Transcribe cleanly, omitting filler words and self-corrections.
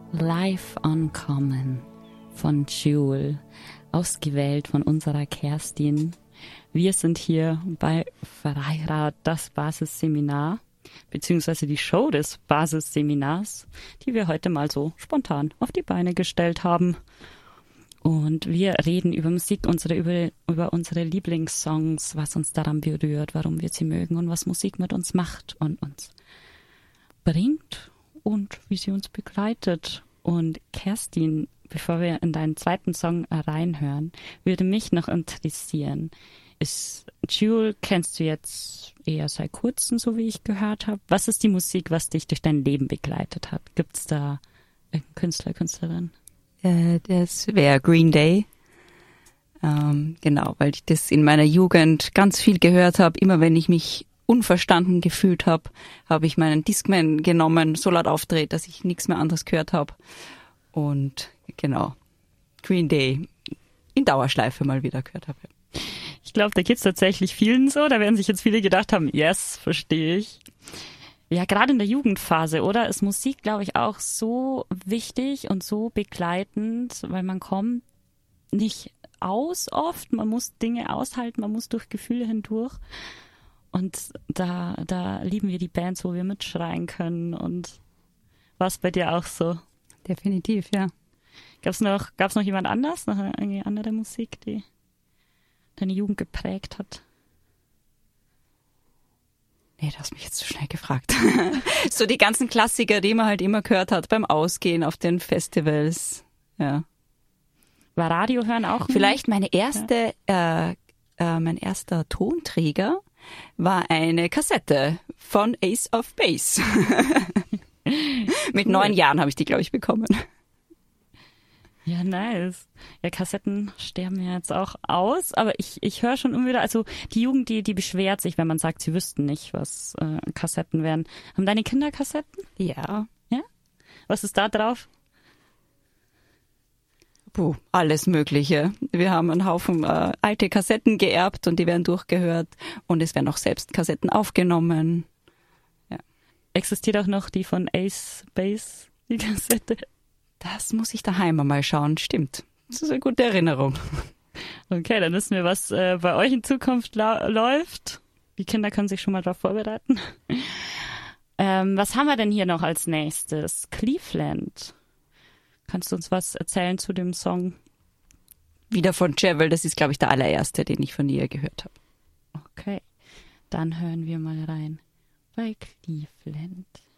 Live Uncommon von Jewel, ausgewählt von unserer Kerstin. Wir sind hier bei Freirad, das Basisseminar, beziehungsweise die Show des Basisseminars, die wir heute mal so spontan auf die Beine gestellt haben. Und wir reden über Musik, über unsere Lieblingssongs, was uns daran berührt, warum wir sie mögen und was Musik mit uns macht und uns bringt und wie sie uns begleitet. Und Kerstin, bevor wir in deinen zweiten Song reinhören, würde mich noch interessieren, Jewel kennst du jetzt eher seit kurzem, so wie ich gehört habe. Was ist die Musik, was dich durch dein Leben begleitet hat? Gibt es da irgendeinen Künstler, Künstlerin? Das wäre Green Day. Genau, weil ich das in meiner Jugend ganz viel gehört habe. Immer wenn ich mich unverstanden gefühlt habe, habe ich meinen Discman genommen, so laut aufgedreht, dass ich nichts mehr anderes gehört habe. Und genau, Green Day in Dauerschleife mal wieder gehört habe. Ich glaube, da geht's tatsächlich vielen so. Da werden sich jetzt viele gedacht haben, yes, verstehe ich. Ja, gerade in der Jugendphase, oder? Ist Musik, glaube ich, auch so wichtig und so begleitend, weil man kommt nicht aus oft. Man muss Dinge aushalten, man muss durch Gefühle hindurch. Und da lieben wir die Bands, wo wir mitschreien können. Und war es bei dir auch so? Definitiv, ja. Gab's noch jemand anders, noch eine andere Musik, die deine Jugend geprägt hat? Nee, du hast mich jetzt zu schnell gefragt. So die ganzen Klassiker, die man halt immer gehört hat beim Ausgehen auf den Festivals. Ja. War Radio hören auch? Vielleicht mein erster Tonträger war eine Kassette von Ace of Base. Mit 9 Jahren habe ich die, glaube ich, bekommen. Ja, nice. Ja, Kassetten sterben ja jetzt auch aus, aber ich höre schon immer wieder, also die Jugend, die beschwert sich, wenn man sagt, sie wüssten nicht, was Kassetten wären. Haben deine Kinder Kassetten? Ja. Ja? Was ist da drauf? Puh, alles Mögliche. Wir haben einen Haufen alte Kassetten geerbt und die werden durchgehört und es werden auch selbst Kassetten aufgenommen. Ja. Existiert auch noch die von Ace Base, die Kassette? Das muss ich daheim mal schauen, stimmt. Das ist eine gute Erinnerung. Okay, dann wissen wir, was bei euch in Zukunft läuft. Die Kinder können sich schon mal darauf vorbereiten. Was haben wir denn hier noch als nächstes? Cleveland. Kannst du uns was erzählen zu dem Song? Wieder von Jewel, das ist, glaube ich, der allererste, den ich von ihr gehört habe. Okay, dann hören wir mal rein bei Cleveland.